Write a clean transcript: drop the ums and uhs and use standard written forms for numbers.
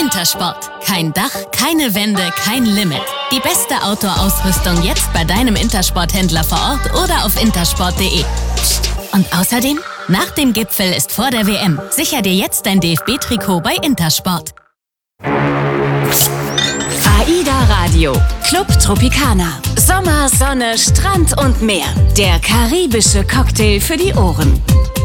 Intersport. Kein Dach, keine Wände, kein Limit. Die beste Outdoor-Ausrüstung jetzt bei deinem Intersport-Händler vor Ort oder auf intersport.de. Und außerdem, nach dem Gipfel ist vor der WM. Sicher dir jetzt dein DFB-Trikot bei Intersport. AIDA Radio, Club Tropicana. Sommer, Sonne, Strand und Meer. Der karibische Cocktail für die Ohren.